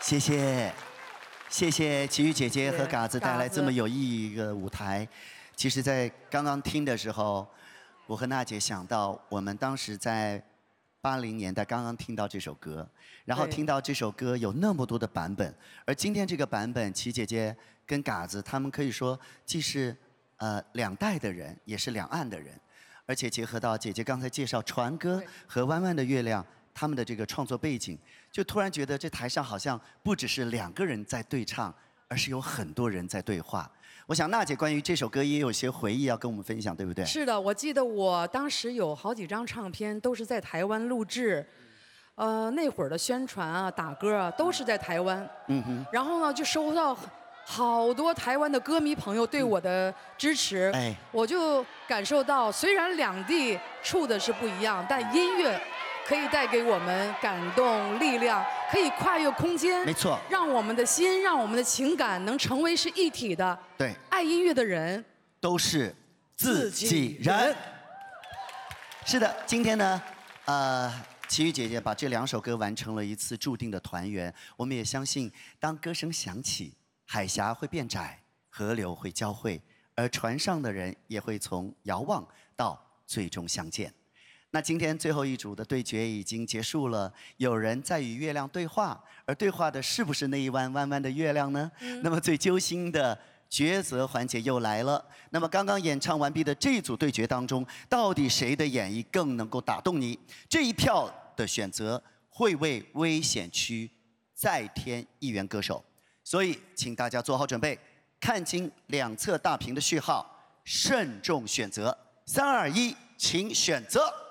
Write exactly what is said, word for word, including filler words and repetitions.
谢谢，谢谢齐豫姐姐和嘎子带来这么有意义一个舞台。其实，在刚刚听的时候，我和娜姐想到，我们当时在八零年代刚刚听到这首歌，然后听到这首歌有那么多的版本，而今天这个版本，齐姐姐跟嘎子他们可以说既是呃两代的人，也是两岸的人，而且结合到姐姐刚才介绍船歌和弯弯的月亮。 他们的这个创作背景，就突然觉得这台上好像不只是两个人在对唱，而是有很多人在对话。我想娜姐关于这首歌也有些回忆要跟我们分享，对不对？ 是的，我记得我当时有好几张唱片都是在台湾录制，呃，那会儿的宣传啊、打歌啊都是在台湾。嗯哼。然后呢，就收到好多台湾的歌迷朋友对我的支持，哎，我就感受到，虽然两地处的是不一样，但音乐。 可以带给我们感动、力量，可以跨越空间， 没错， 让我们的心、让我们的情感能成为是一体的。 对， 爱音乐的人都是自己人。是的，今天呢，呃，齐豫姐姐把这两首歌完成了一次注定的团圆。我们也相信，当歌声响起，海峡会变窄，河流会交汇，而船上的人也会从遥望到最终相见。 那今天最后一组的对决已经结束了，有人在与月亮对话，而对话的是不是那一弯弯弯的月亮呢？嗯、那么最揪心的抉择环节又来了。那么刚刚演唱完毕的这一组对决当中，到底谁的演绎更能够打动你？这一票的选择会为危险区再添一员歌手，所以请大家做好准备，看清两侧大屏的序号，慎重选择。三二一，请选择。